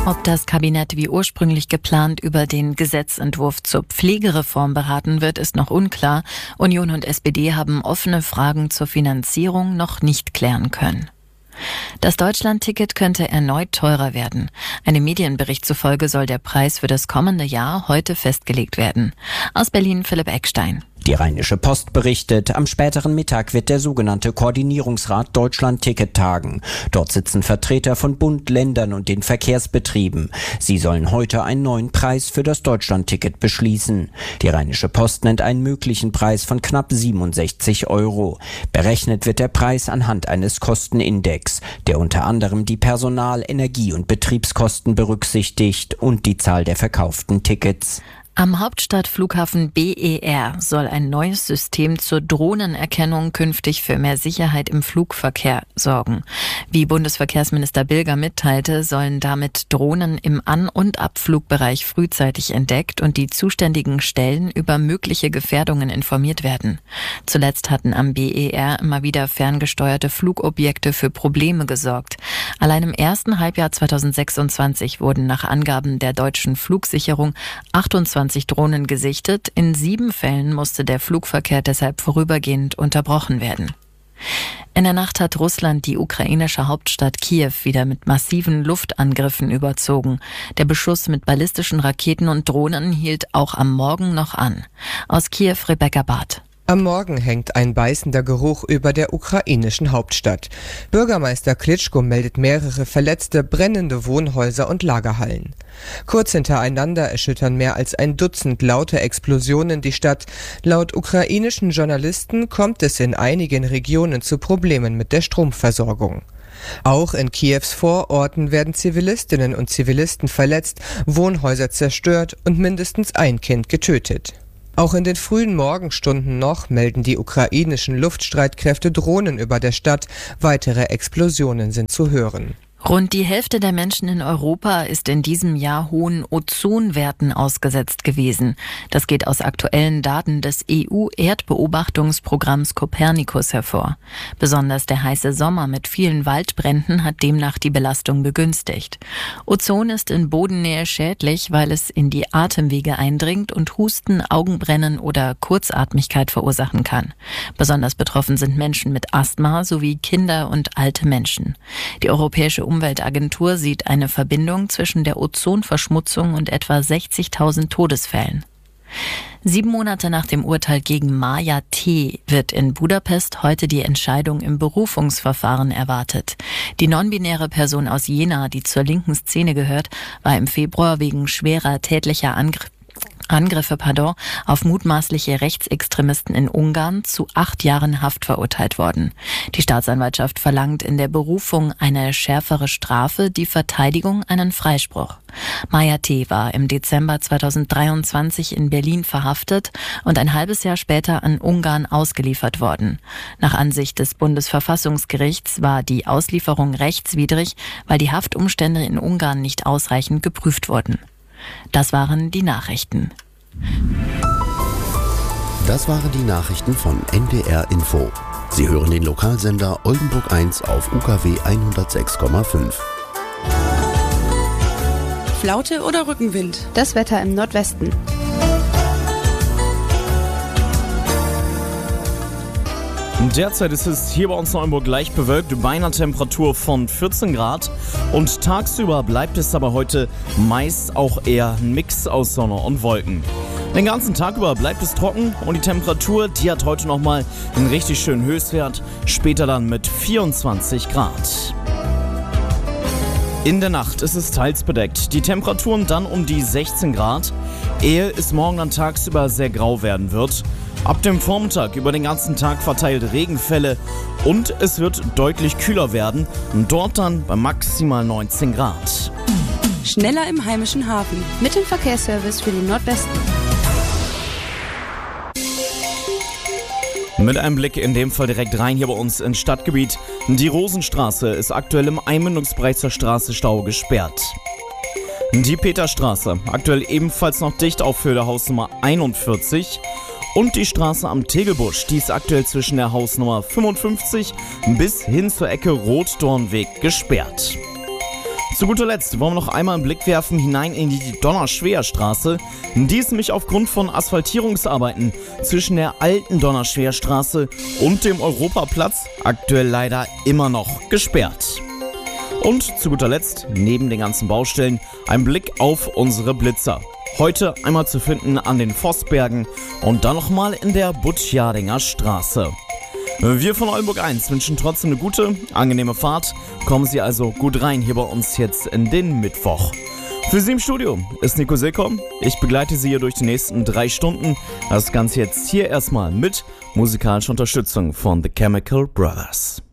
Ob das Kabinett wie ursprünglich geplant über den Gesetzentwurf zur Pflegereform beraten wird, ist noch unklar. Union und SPD haben offene Fragen zur Finanzierung noch nicht klären können. Das Deutschland-Ticket könnte erneut teurer werden. Einem Medienbericht zufolge soll der Preis für das kommende Jahr heute festgelegt werden. Aus Berlin Philipp Eckstein. Die Rheinische Post berichtet, am späteren Mittag wird der sogenannte Koordinierungsrat Deutschland-Ticket tagen. Dort sitzen Vertreter von Bund, Ländern und den Verkehrsbetrieben. Sie sollen heute einen neuen Preis für das Deutschland-Ticket beschließen. Die Rheinische Post nennt einen möglichen Preis von knapp 67 €. Berechnet wird der Preis anhand eines Kostenindex, der unter anderem die Personal-, Energie- und Betriebskosten berücksichtigt und die Zahl der verkauften Tickets. Am Hauptstadtflughafen BER soll ein neues System zur Drohnenerkennung künftig für mehr Sicherheit im Flugverkehr sorgen. Wie Bundesverkehrsminister Bilger mitteilte, sollen damit Drohnen im An- und Abflugbereich frühzeitig entdeckt und die zuständigen Stellen über mögliche Gefährdungen informiert werden. Zuletzt hatten am BER immer wieder ferngesteuerte Flugobjekte für Probleme gesorgt. Allein im ersten Halbjahr 2026 wurden nach Angaben der deutschen Flugsicherung 28 Drohnen gesichtet. In 7 Fällen musste der Flugverkehr deshalb vorübergehend unterbrochen werden. In der Nacht hat Russland die ukrainische Hauptstadt Kiew wieder mit massiven Luftangriffen überzogen. Der Beschuss mit ballistischen Raketen und Drohnen hielt auch am Morgen noch an. Aus Kiew Rebecca Barth. Am Morgen hängt ein beißender Geruch über der ukrainischen Hauptstadt. Bürgermeister Klitschko meldet mehrere Verletzte, brennende Wohnhäuser und Lagerhallen. Kurz hintereinander erschüttern mehr als ein Dutzend laute Explosionen die Stadt. Laut ukrainischen Journalisten kommt es in einigen Regionen zu Problemen mit der Stromversorgung. Auch in Kiews Vororten werden Zivilistinnen und Zivilisten verletzt, Wohnhäuser zerstört und mindestens ein Kind getötet. Auch in den frühen Morgenstunden noch melden die ukrainischen Luftstreitkräfte Drohnen über der Stadt. Weitere Explosionen sind zu hören. Rund die Hälfte der Menschen in Europa ist in diesem Jahr hohen Ozonwerten ausgesetzt gewesen. Das geht aus aktuellen Daten des EU-Erdbeobachtungsprogramms Copernicus hervor. Besonders der heiße Sommer mit vielen Waldbränden hat demnach die Belastung begünstigt. Ozon ist in Bodennähe schädlich, weil es in die Atemwege eindringt und Husten, Augenbrennen oder Kurzatmigkeit verursachen kann. Besonders betroffen sind Menschen mit Asthma sowie Kinder und alte Menschen. Die Europäische Umweltagentur sieht eine Verbindung zwischen der Ozonverschmutzung und etwa 60.000 Todesfällen. 7 Monate nach dem Urteil gegen Maja T. wird in Budapest heute die Entscheidung im Berufungsverfahren erwartet. Die non-binäre Person aus Jena, die zur linken Szene gehört, war im Februar wegen schwerer tätlicher Angriffe auf mutmaßliche Rechtsextremisten in Ungarn zu 8 Jahren Haft verurteilt worden. Die Staatsanwaltschaft verlangt in der Berufung eine schärfere Strafe, die Verteidigung einen Freispruch. Maja T. war im Dezember 2023 in Berlin verhaftet und ein halbes Jahr später an Ungarn ausgeliefert worden. Nach Ansicht des Bundesverfassungsgerichts war die Auslieferung rechtswidrig, weil die Haftumstände in Ungarn nicht ausreichend geprüft wurden. Das waren die Nachrichten. Das waren die Nachrichten von NDR Info. Sie hören den Lokalsender Oldenburg 1 auf UKW 106,5. Flaute oder Rückenwind? Das Wetter im Nordwesten. Derzeit ist es hier bei uns in Oldenburg leicht bewölkt, bei einer Temperatur von 14 Grad. Und tagsüber bleibt es aber heute meist auch eher ein Mix aus Sonne und Wolken. Den ganzen Tag über bleibt es trocken und die Temperatur, die hat heute nochmal einen richtig schönen Höchstwert, später dann mit 24 Grad. In der Nacht ist es teils bedeckt, die Temperaturen dann um die 16 Grad, ehe es morgen dann tagsüber sehr grau werden wird. Ab dem Vormittag über den ganzen Tag verteilt Regenfälle und es wird deutlich kühler werden und dort dann bei maximal 19 Grad. Schneller im heimischen Hafen. Mit dem Verkehrsservice für den Nordwesten. Mit einem Blick in dem Fall direkt rein hier bei uns ins Stadtgebiet. Die Rosenstraße ist aktuell im Einmündungsbereich zur Straße Stau gesperrt. Die Peterstraße, aktuell ebenfalls noch dicht auf Höhe der Hausnummer 41. Und die Straße am Tegelbusch, die ist aktuell zwischen der Hausnummer 55 bis hin zur Ecke Rotdornweg gesperrt. Zu guter Letzt wollen wir noch einmal einen Blick werfen hinein in die Donnerschwerstraße. Die ist nämlich aufgrund von Asphaltierungsarbeiten zwischen der alten Donnerschwerstraße und dem Europaplatz aktuell leider immer noch gesperrt. Und zu guter Letzt, neben den ganzen Baustellen, ein Blick auf unsere Blitzer. Heute einmal zu finden an den Vossbergen und dann nochmal in der Butjardinger Straße. Wir von Oldenburg 1 wünschen trotzdem eine gute, angenehme Fahrt. Kommen Sie also gut rein hier bei uns jetzt in den Mittwoch. Für Sie im Studio ist Nico Silkom. Ich begleite Sie hier durch die nächsten 3 Stunden. Das Ganze jetzt hier erstmal mit musikalischer Unterstützung von The Chemical Brothers.